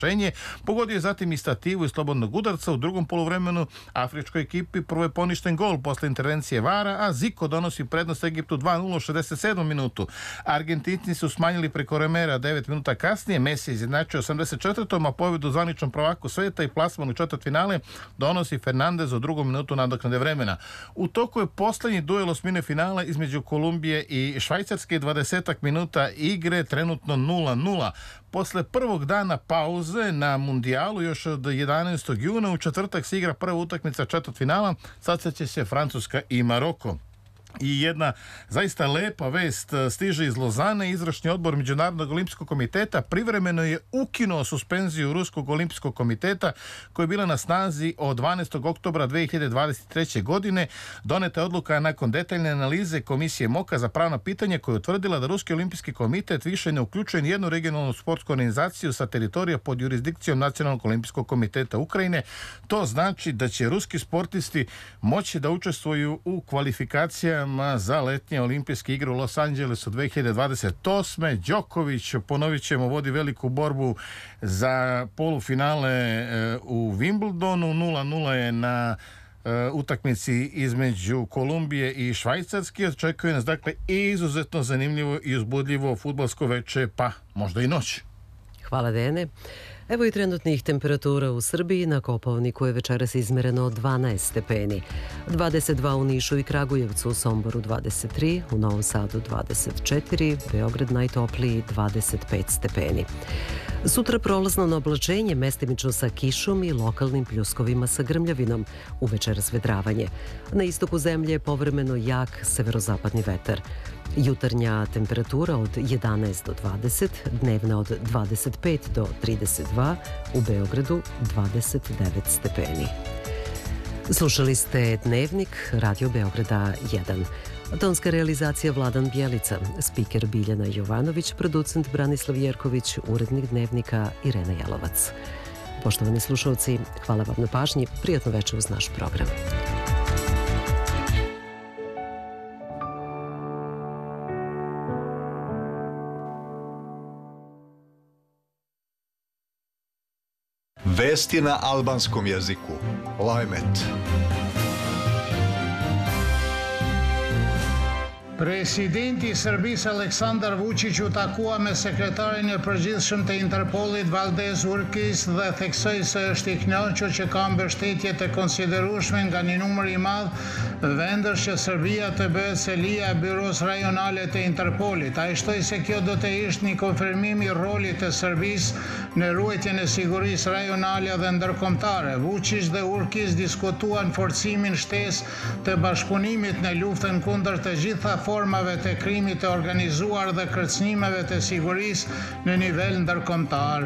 Pogodio je zatim i stativu i slobodnog udarca. U drugom poluvremenu afričkoj ekipi prvo je poništen gol posle intervencije VAR-a, a Zico donosi prednost Egiptu 2:0 u 67. minutu. Argentinci su smanjili preko remera 9 minuta kasnije. Messi je izjednačio 84. a pobjedu zvaničnom prvaku sveta i plasman u četvrtfinale donosi Fernandez u drugom minutu nadoknade vremena. U toku je poslednji duel osmine finala između Kolumbije i Švajcarske, 20 minuta igre, trenutno 0:0. Posle prvog dana pauze na mundijalu, još od 11. juna, u četvrtak se igra prva utakmica četvrtfinala, sad će se Francuska i Maroko. I jedna zaista lepa vest stiže iz Lozane. Izvršni odbor Međunarodnog olimpijskog komiteta privremeno je ukinuo suspenziju Ruskog olimpijskog komiteta koja je bila na snazi od 12. oktobra 2023. godine. Doneta je odluka nakon detaljne analize Komisije MOKA za pravna pitanja koja je utvrdila da Ruski olimpijski komitet više ne uključuje nijednu regionalnu sportsku organizaciju sa teritorija pod jurisdikcijom Nacionalnog olimpijskog komiteta Ukrajine. To znači da će ruski sportisti moći da učestvuju u kvalifikacijama za letnje olimpijske igre u Los Angelesu 2028. Đoković, ponovit ćemo, vodi veliku borbu za polufinale u Wimbledonu. 0:0 je na utakmici između Kolumbije i Švajcarske. Očekuje nas dakle izuzetno zanimljivo i uzbudljivo fudbalsko veče, pa možda i noć. Hvala, Dene. Evo i trenutnih temperatura u Srbiji. Na Kopaoniku je večeras izmereno 12 stepeni. 22 u Nišu i Kragujevcu, u Somboru 23, u Novom Sadu 24, Beograd najtopliji 25 stepeni. Sutra prolazno na oblačenje, mestimično sa kišom i lokalnim pljuskovima sa grmljavinom. Uveče razvedravanje. Na istoku zemlje je povremeno jak severozapadni vetar. Jutarnja temperatura od 11 do 20, dnevna od 25 do 32, u Beogradu 29 stepeni. Slušali ste Dnevnik Radio Beograda 1. Tonska realizacija Vladan Bjelica, spiker Biljana Jovanović, producent Branislav Jerković, urednik Dnevnika Irena Jalovac. Poštovani slušalci, hvala vam na pažnji, prijatno večer uz naš program. Vesti na albanskom jeziku. Lajmet. Presidenti i Serbisë Aleksandar Vučić u takua me sekretarin e përgjithshëm të Interpolit Valdez Urquiz dhe theksoi se është i kënaqur që ka mbështetje të konsiderueshme nga një numër i madh vendesh që Serbia të bëhet selia e byros rajonale të Interpolit. Ai shtoi se kjo do të ishte një konfirmim i rolit të Serbisë në ruajtjen e sigurisë rajonale dhe ndërkombëtare. Vučić dhe Urquiz diskutuan forcimin shtesë të bashkëpunimit në luftën kundër të gjitha formave të krimit të organizuar dhe kërcënimeve të sigurisë në nivel ndërkombëtar.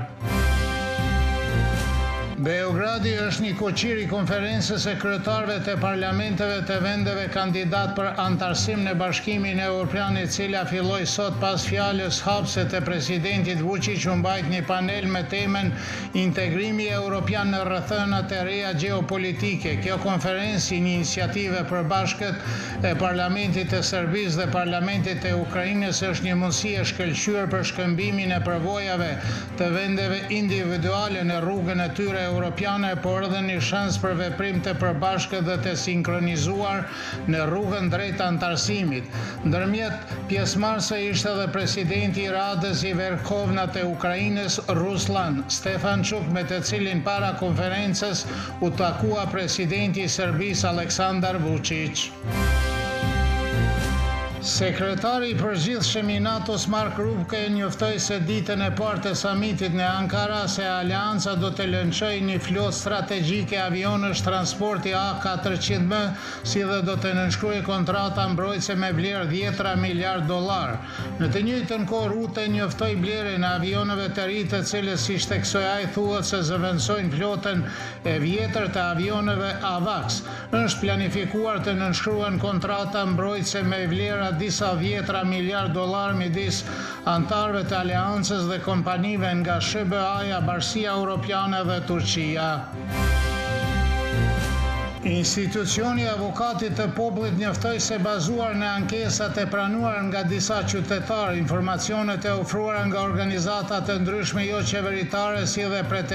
Beogradi është një koqir i konferencës e kryetarëve të parlamenteve të vendeve kandidat për antarësim në Bashkimin Evropian, e cila filloi sot pas fjalës hapëse të presidentit Vučić. U mbajt një panel me temën Integrimi Evropian në rrethënat e reja gjeopolitike. Kjo konferencë, një iniciativë e përbashkët e Parlamentit të Serbisë dhe Parlamentit të Ukrainës, është një mundësi e shkëlqyer për shkëmbimin e përvojave të vendeve individuale në rrugën e tyre europiane, por edhe një shans për veprim të përbashkët dhe të sinkronizuar në rrugën drejt antarësimit. Ndërmjet pjesëmarrësve ishte edhe presidenti i Radës i Verkhovnat e Ukrainës, Ruslan Stefanchuk, me të cilin para konferencës u takua presidenti i Serbisë Aleksandar Vučić. Sekretari i përgjithshëm i NATO-s Mark Rutte njoftoi se ditën e parë të samitit në Ankara se Aleanca do të lançojë një flotë strategjike avionësh transporti A400M, si dhe do të nënshkruajë kontrata mbrojtëse me vlerë $10 miliardë. Në të njëjtën kohë Rutte njoftoi blerjen e avionëve të ri, të cilët, siç theksoi ai, thuhet se zëvendësojnë flotën e vjetër të avionëve AVAX. Është planifikuar të nënshkruhen kontrata mbrojtëse me vlera disa $10 miliardë midis antarëve të aleancës dhe kompanive nga SBA-ja, Bashkia Europiane dhe Turqia. Institucioni i Avokatit të Popullit njoftoi se bazuar në ankesat e pranuara nga disa qytetarë, informacionet e ofruara nga organizata të ndryshme jo qeveritare si dhe